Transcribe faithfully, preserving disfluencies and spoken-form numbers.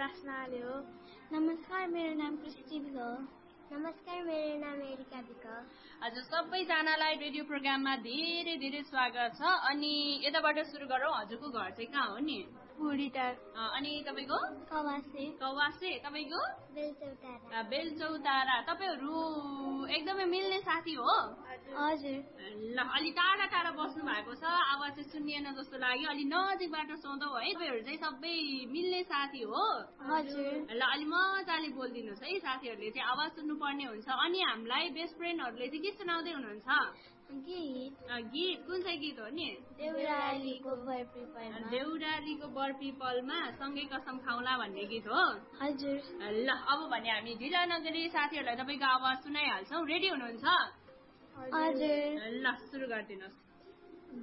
बासनाले हो। नमस्कार, मेरो नाम क्रिस्टी विक हो। नमस्कार, मेरो नाम एरिका विक हो। हजुर सबैजनालाई रेडियो प्रोग्राममा धेरै धेरै स्वागत छ। अनि यताबाट सुरु गरौँ। हजुरको घर चाहिँ कहाँ हो नि? बुढीटार। अनि तपाईको? कवासे। कवासे। तपाईको? बेलचौतारा। बेलचौतारा। तपाईहरु एकदमै मिल्ने साथी हो? हजुर। ल अलि टाढा टाढा बस्नु भएको छ, आवाज चाहिँ सुनिएन जस्तो लाग्यो। अलि नजिकबाट सोधौ है। तपाईहरु चाहिँ सबै मिल्ने साथी हो? हजुर। ल अलि मजाले बोल्दिनुस् है, साथीहरुले चाहिँ आवाज सुन्नु पर्ने हुन्छ। अनि हामीलाई बेस्ट फ्रेन्डहरुले चाहिँ के सुनाउँदै हुनुहुन्छ? गीत। गीत कुन चाहिँ गीत हो नि? देउरालीको बरपिपलमा। देउरालीको बरपिपलमा सँगै कसम खाउला भन्ने गीत हो? हजुर। ल अब भने हामी ढिला नगरी साथीहरुलाई तपाईको आवाज सुनाइहाल्छौं। रेडी हुनुहुन्छ? हजुर। ल सुरु गर्दिनुस्।